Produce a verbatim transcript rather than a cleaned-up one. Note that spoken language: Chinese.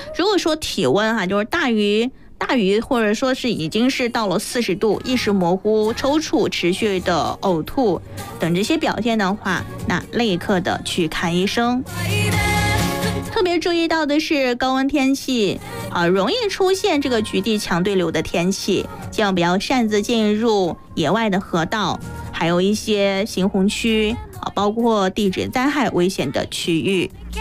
如果说体温哈、啊、就是大于大于或者说是已经是到了四十度，意识模糊、抽搐、持续的呕吐等这些表现的话，那立刻的去看医生。特别注意到的是高温天气啊，容易出现这个局地强对流的天气，千万不要擅自进入野外的河道，还有一些行洪区啊，包括地质灾害危险的区域。